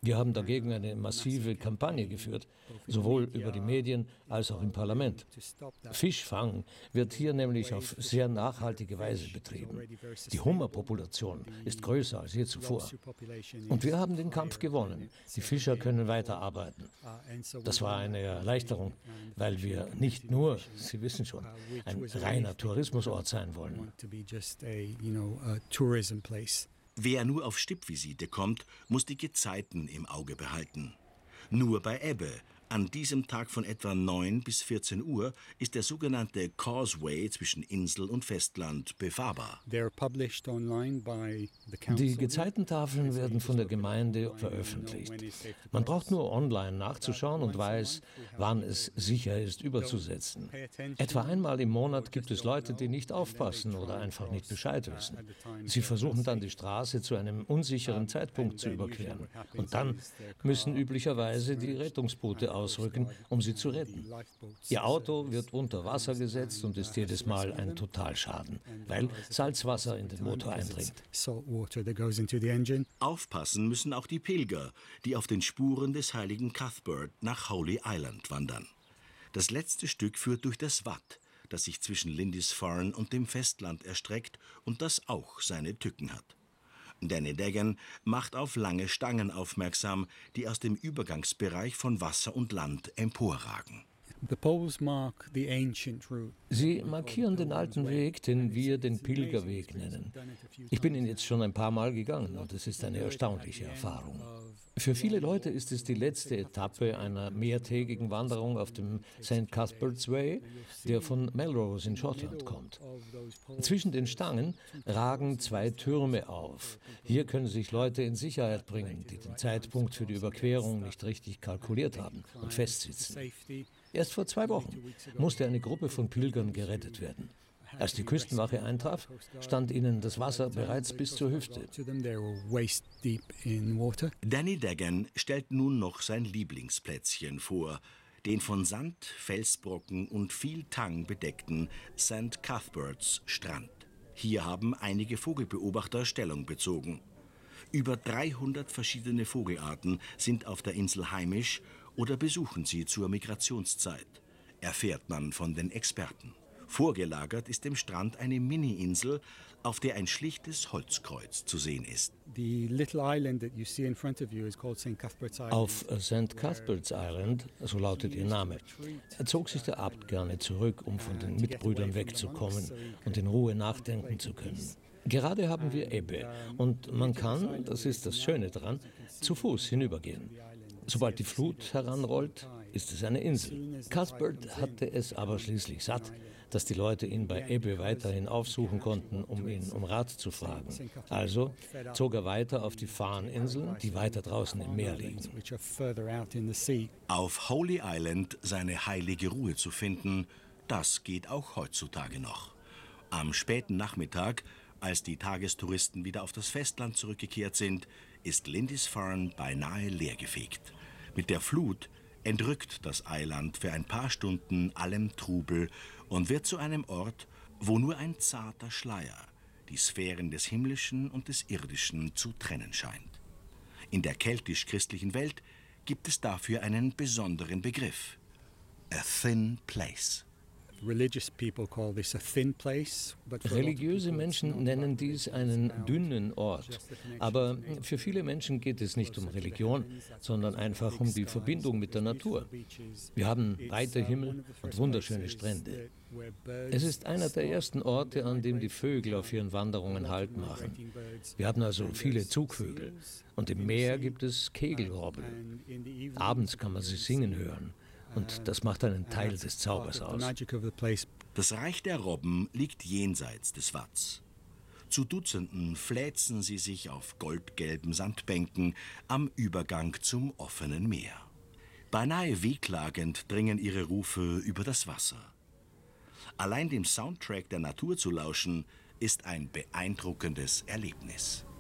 Wir haben dagegen eine massive Kampagne geführt, sowohl über die Medien als auch im Parlament. Fischfang wird hier nämlich auf sehr nachhaltige Weise betrieben. Die Hummerpopulation ist größer als je zuvor. Und wir haben den Kampf gewonnen. Die Fischer können weiterarbeiten. Das war eine Erleichterung, weil wir nicht nur, Sie wissen schon, ein reiner Tourismusort sein wollen. Wer nur auf Stippvisite kommt, muss die Gezeiten im Auge behalten. Nur bei Ebbe, an diesem Tag von etwa 9 bis 14 Uhr, ist der sogenannte Causeway zwischen Insel und Festland befahrbar. Die Gezeitentafeln werden von der Gemeinde veröffentlicht. Man braucht nur online nachzuschauen und weiß, wann es sicher ist, überzusetzen. Etwa einmal im Monat gibt es Leute, die nicht aufpassen oder einfach nicht Bescheid wissen. Sie versuchen dann, die Straße zu einem unsicheren Zeitpunkt zu überqueren. Und dann müssen üblicherweise die Rettungsboote ausrücken, um sie zu retten. Ihr Auto wird unter Wasser gesetzt und ist jedes Mal ein Totalschaden, weil Salzwasser in den Motor eindringt. Aufpassen müssen auch die Pilger, die auf den Spuren des heiligen Cuthbert nach Holy Island wandern. Das letzte Stück führt durch das Watt, das sich zwischen Lindisfarne und dem Festland erstreckt und das auch seine Tücken hat. Danny Degan macht auf lange Stangen aufmerksam, die aus dem Übergangsbereich von Wasser und Land emporragen. Sie markieren den alten Weg, den wir den Pilgerweg nennen. Ich bin ihn jetzt schon ein paar Mal gegangen und es ist eine erstaunliche Erfahrung. Für viele Leute ist es die letzte Etappe einer mehrtägigen Wanderung auf dem St. Cuthbert's Way, der von Melrose in Schottland kommt. Zwischen den Stangen ragen 2 Türme auf. Hier können sich Leute in Sicherheit bringen, die den Zeitpunkt für die Überquerung nicht richtig kalkuliert haben und festsitzen. Erst vor 2 Wochen musste eine Gruppe von Pilgern gerettet werden. Als die Küstenwache eintraf, stand ihnen das Wasser bereits bis zur Hüfte. Danny Degan stellt nun noch sein Lieblingsplätzchen vor, den von Sand, Felsbrocken und viel Tang bedeckten St. Cuthbert's Strand. Hier haben einige Vogelbeobachter Stellung bezogen. Über 300 verschiedene Vogelarten sind auf der Insel heimisch oder besuchen sie zur Migrationszeit, erfährt man von den Experten. Vorgelagert ist dem Strand eine Mini-Insel, auf der ein schlichtes Holzkreuz zu sehen ist. Auf St. Cuthbert's Island, so lautet ihr Name, zog sich der Abt gerne zurück, um von den Mitbrüdern wegzukommen und in Ruhe nachdenken zu können. Gerade haben wir Ebbe und man kann, das ist das Schöne daran, zu Fuß hinübergehen. Sobald die Flut heranrollt, ist es eine Insel. Cuthbert hatte es aber schließlich satt, dass die Leute ihn bei Ebbe weiterhin aufsuchen konnten, um ihn um Rat zu fragen. Also zog er weiter auf die Farne-Inseln, die weiter draußen im Meer liegen. Auf Holy Island seine heilige Ruhe zu finden, das geht auch heutzutage noch. Am späten Nachmittag, als die Tagestouristen wieder auf das Festland zurückgekehrt sind, ist Lindisfarne beinahe leergefegt. Mit der Flut entrückt das Eiland für ein paar Stunden allem Trubel und wird zu einem Ort, wo nur ein zarter Schleier die Sphären des Himmlischen und des Irdischen zu trennen scheint. In der keltisch-christlichen Welt gibt es dafür einen besonderen Begriff: a thin place. Religiöse Menschen nennen dies einen dünnen Ort. Aber für viele Menschen geht es nicht um Religion, sondern einfach um die Verbindung mit der Natur. Wir haben weite Himmel und wunderschöne Strände. Es ist einer der ersten Orte, an dem die Vögel auf ihren Wanderungen Halt machen. Wir haben also viele Zugvögel. Und im Meer gibt es Kegelrobben. Abends kann man sie singen hören. Und das macht einen Teil des Zaubers aus. Das Reich der Robben liegt jenseits des Watts. Zu Dutzenden fläzen sie sich auf goldgelben Sandbänken am Übergang zum offenen Meer. Beinahe wehklagend dringen ihre Rufe über das Wasser. Allein dem Soundtrack der Natur zu lauschen, ist ein beeindruckendes Erlebnis.